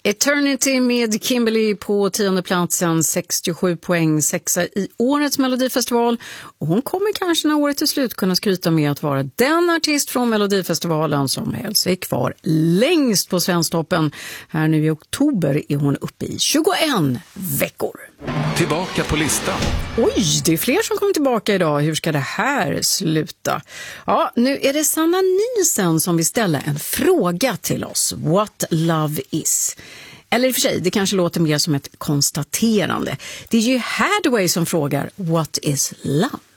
Eternity med Kimberly på 10:e platsen, 67 poäng, 6 i årets Melodifestival. Och hon kommer kanske när året är slut kunna skryta med att vara den artist från Melodifestivalen som hälls sig kvar längst på Svensktoppen. Här nu i oktober är hon uppe i 21 veckor. Tillbaka på listan. Oj, det är fler som kommer tillbaka idag. Hur ska det här sluta? Ja, nu är det Sanna Nielsen som vill ställa en fråga till oss. What love is. Eller i och för sig, det kanske låter mer som ett konstaterande. Det är ju Hathaway som frågar What is love?